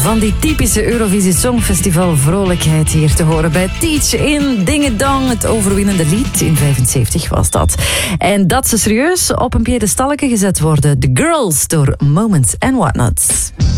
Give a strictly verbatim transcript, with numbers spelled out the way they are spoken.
Van die typische Eurovisie Songfestival vrolijkheid hier te horen bij Teach in Dingedong. Het overwinnende lied in vijfenzeventig was dat. En dat ze serieus op een piedestalletje gezet worden. The Girls door Moments and Whatnots.